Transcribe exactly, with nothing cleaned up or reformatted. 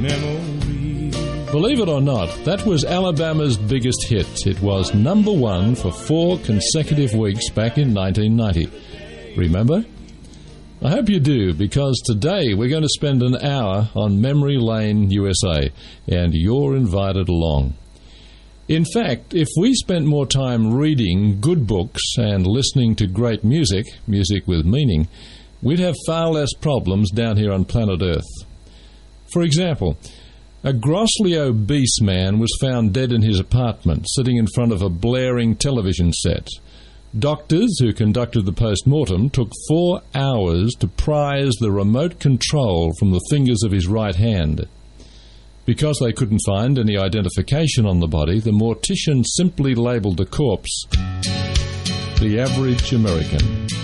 Memories. Believe it or not, that was Alabama's biggest hit. It was number one for four consecutive weeks back in nineteen ninety. Remember? I hope you do, because today we're going to spend an hour on Memory Lane, U S A, and you're invited along. In fact, if we spent more time reading good books and listening to great music, music with meaning, we'd have far less problems down here on planet Earth. For example, a grossly obese man was found dead in his apartment, sitting in front of a blaring television set. Doctors who conducted the post-mortem took four hours to prise the remote control from the fingers of his right hand. Because they couldn't find any identification on the body, the mortician simply labelled the corpse the average American.